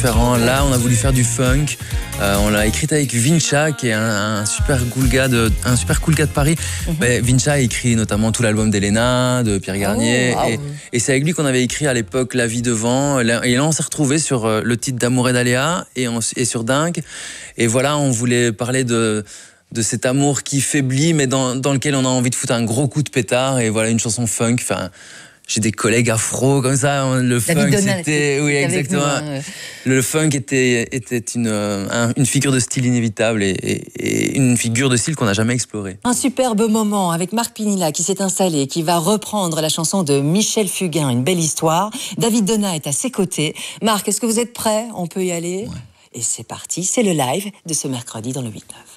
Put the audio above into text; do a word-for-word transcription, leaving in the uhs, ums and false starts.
différent. Là, on a voulu faire du funk. Euh, on l'a écrite avec Vincha, qui est un, un super cool gars de, un super cool gars de Paris. Mm-hmm. Mais Vincha a écrit notamment tout l'album d'Elena, de Pierre Garnier. Oh, wow. Et, et c'est avec lui qu'on avait écrit à l'époque La vie de vent. Et là, on s'est retrouvés sur le titre d'Amour et d'Aléa et, on, et sur Dingue. Et voilà, on voulait parler de... de cet amour qui faiblit, mais dans, dans lequel on a envie de foutre un gros coup de pétard. Et voilà, une chanson funk. Enfin, j'ai des collègues afro comme ça. Le funk, c'était... Oui, exactement. Nous, hein, ouais. Le funk était, était une, un, une figure de style inévitable et, et, et une figure de style qu'on n'a jamais explorée. Un superbe moment avec Marc Pinilla qui s'est installé et qui va reprendre la chanson de Michel Fugain, Une belle histoire. David Donat est à ses côtés. Marc, est-ce que vous êtes prêts? On peut y aller? Ouais. Et c'est parti, c'est le live de ce mercredi dans le huit neuf.